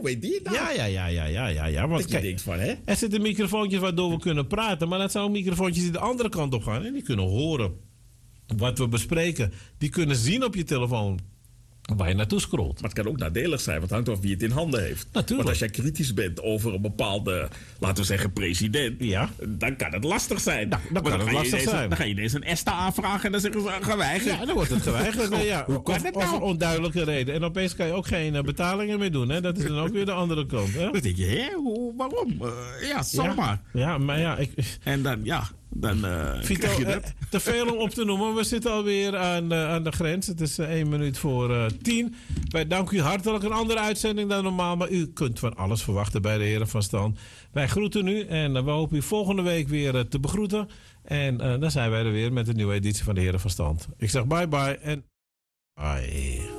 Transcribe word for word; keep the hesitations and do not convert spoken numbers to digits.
weet die het nou? Ja, ja, ja, ja, ja, ja. ja. Want Dat je kijk, denkt van, hè? er zitten microfoontjes waardoor we kunnen praten. Maar dat zijn ook microfoontjes die de andere kant op gaan. En die kunnen horen wat we bespreken. Die kunnen zien op je telefoon waar je naartoe scrolt. Maar het kan ook nadelig zijn, want het hangt af wie het in handen heeft. Natuurlijk. Want als jij kritisch bent over een bepaalde, laten we zeggen, president, Ja. dan kan het lastig zijn. Nou, dan Maar kan het ga je lastig ineens- zijn. Dan ga je ineens een ESTA aanvragen en dan zeggen ze geweigerd. Ja, dan wordt het geweigerd. hè, ja. Hoe kan of, het of nou? een onduidelijke reden. En opeens kan je ook geen eh, betalingen meer doen. Hè? Dat is dan ook weer de andere kant. Hè? Dan denk je, hè, hoe, waarom? Uh, ja, zomaar. Ja, ja, maar ja, ik, En dan, ja, dan uh, Vito, krijg je eh, dat. te veel om op te noemen. We zitten alweer aan, uh, aan de grens. Het is uh, één minuut voor uh, tien. Wij danken u hartelijk. Een andere uitzending dan normaal. Maar u kunt van alles verwachten bij de heren van stand. Wij groeten u. En uh, we hopen u volgende week weer uh, te begroeten. En uh, dan zijn wij er weer met een nieuwe editie van de heren van stand. Ik zeg bye bye en bye.